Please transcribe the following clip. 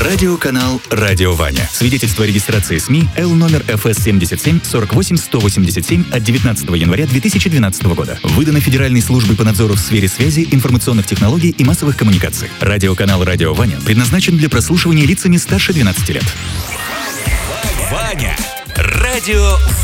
Радиоканал «Радио Ваня». Свидетельство о регистрации СМИ Л номер ФС 77 48 187 от 19 января 2012 года. Выдано Федеральной службой по надзору в сфере связи, информационных технологий и массовых коммуникаций. Радиоканал «Радио Ваня» предназначен для прослушивания лицами старше 12 лет. Ваня. Радио